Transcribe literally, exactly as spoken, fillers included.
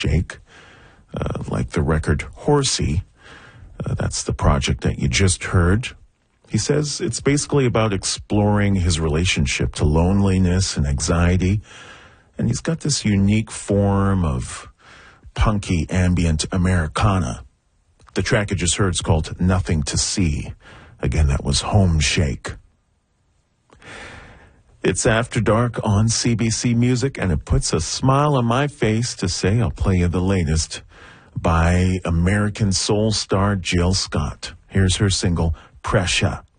Shake, uh, like the record Horsey. Uh, that's the project that you just heard. He says it's basically about exploring his relationship to loneliness and anxiety. And he's got this unique form of punky ambient Americana. The track you just heard is called Nothing to See. Again, that was Home Shake. It's After Dark on C B C Music, and it puts a smile on my face to say I'll play you the latest by American soul star Jill Scott. Here's her single, Pressure.